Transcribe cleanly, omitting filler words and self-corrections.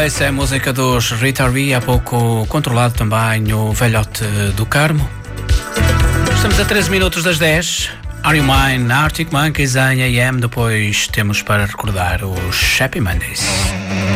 Place é a música dos Rita Lee, há pouco controlado também o Velhote do Carmo. Estamos a 13 minutos das 10. Are You Mine, Arctic Monkeys em AM. Depois temos para recordar os Happy Mondays.